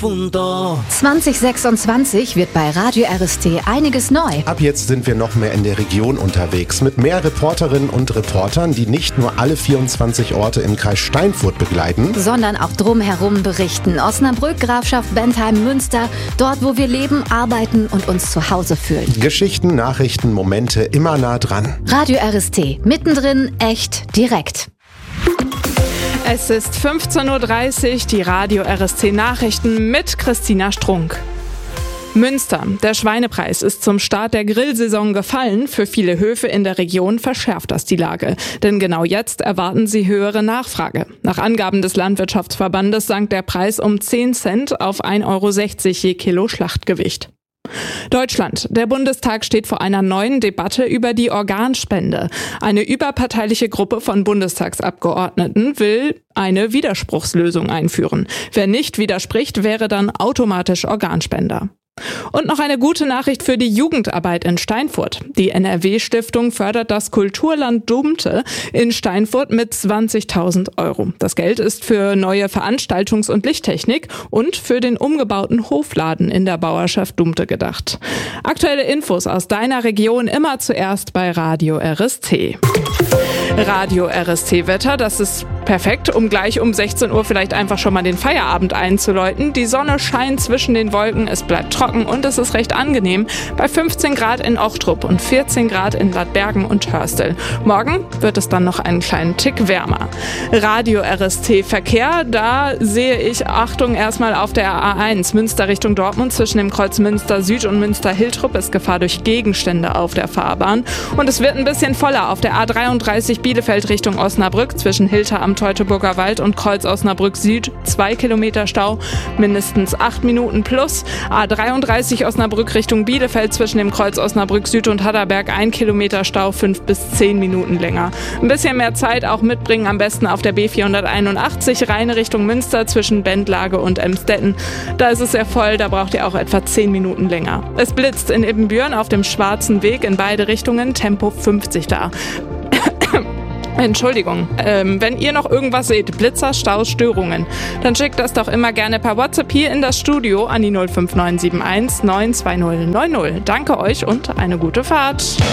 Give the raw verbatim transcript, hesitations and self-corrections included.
punto. zwanzig sechsundzwanzig wird bei Radio R S T einiges neu. Ab jetzt sind wir noch mehr in der Region unterwegs mit mehr Reporterinnen und Reportern, die nicht nur alle vierundzwanzig Orte im Kreis Steinfurt begleiten, sondern auch drumherum berichten. Osnabrück, Grafschaft Bentheim, Münster, dort wo wir leben, arbeiten und uns zu Hause fühlen. Geschichten, Nachrichten, Momente immer nah dran. Radio R S T, mittendrin, echt, direkt. Es ist fünfzehn Uhr dreißig, die Radio R S T Nachrichten mit Christina Strunk. Münster. Der Schweinepreis ist zum Start der Grillsaison gefallen. Für viele Höfe in der Region verschärft das die Lage. Denn genau jetzt erwarten sie höhere Nachfrage. Nach Angaben des Landwirtschaftsverbandes sank der Preis um zehn Cent auf ein Euro sechzig je Kilo Schlachtgewicht. Deutschland. Der Bundestag steht vor einer neuen Debatte über die Organspende. Eine überparteiliche Gruppe von Bundestagsabgeordneten will eine Widerspruchslösung einführen. Wer nicht widerspricht, wäre dann automatisch Organspender. Und noch eine gute Nachricht für die Jugendarbeit in Steinfurt. Die N R W-Stiftung fördert das Kulturland Dumte in Steinfurt mit zwanzigtausend Euro. Das Geld ist für neue Veranstaltungs- und Lichttechnik und für den umgebauten Hofladen in der Bauerschaft Dumte gedacht. Aktuelle Infos aus deiner Region immer zuerst bei Radio R S T. Radio R S T Wetter, das ist perfekt, um gleich um sechzehn Uhr vielleicht einfach schon mal den Feierabend einzuläuten. Die Sonne scheint zwischen den Wolken, es bleibt trocken und es ist recht angenehm bei fünfzehn Grad in Ochtrup und vierzehn Grad in Bad Bergen und Hörstel. Morgen wird es dann noch einen kleinen Tick wärmer. Radio R S T Verkehr, da sehe ich, Achtung, erstmal auf der A eins, Münster Richtung Dortmund, zwischen dem Kreuz Münster Süd und Münster Hiltrup ist Gefahr durch Gegenstände auf der Fahrbahn. Und es wird ein bisschen voller auf der A dreiunddreißig Bielefeld Richtung Osnabrück, zwischen Hilter am Teutoburger Wald und Kreuz Osnabrück Süd, zwei Kilometer Stau, mindestens acht Minuten plus. A dreiunddreißig Osnabrück Richtung Bielefeld, zwischen dem Kreuz Osnabrück Süd und Hatterberg, ein Kilometer Stau, fünf bis zehn Minuten länger. Ein bisschen mehr Zeit auch mitbringen, am besten auf der B vierhunderteinundachtzig, Rheine Richtung Münster, zwischen Bendlage und Emstetten. Da ist es sehr voll, da braucht ihr auch etwa zehn Minuten länger. Es blitzt in Ibbenbüren auf dem Schwarzen Weg in beide Richtungen, Tempo fünfzig da. Entschuldigung, ähm, wenn ihr noch irgendwas seht, Blitzer, Staus, Störungen, dann schickt das doch immer gerne per WhatsApp hier in das Studio an die null fünf neun sieben eins neun zwei null neun null. Danke euch und eine gute Fahrt.